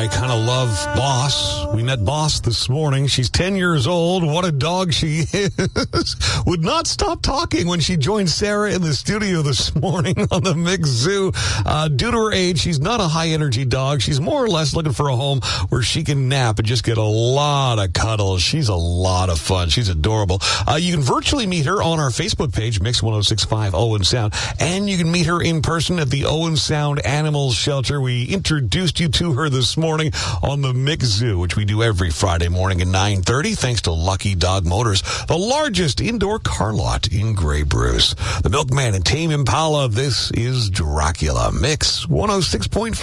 I kind of love Boss. We met Boss this morning. She's 10 years old. What a dog she is. Would not stop talking when she joined Sarah in the studio this morning on the Mix Zoo. Due to her age, she's not a high-energy dog. She's more or less looking for a home where she can nap and just get a lot of cuddles. She's a lot of fun. She's adorable. You can virtually meet her on our Facebook page, Mix 1065 Owen Sound, and you can meet her in person at the Owen Sound Animal Shelter. We introduced you to her this morning on the Mix Zoo, which we do every Friday morning at 9:30, thanks to Lucky Dog Motors, the largest indoor car lot in Grey Bruce. The Milkman and Tame Impala, this is Dracula. Mix 106.5.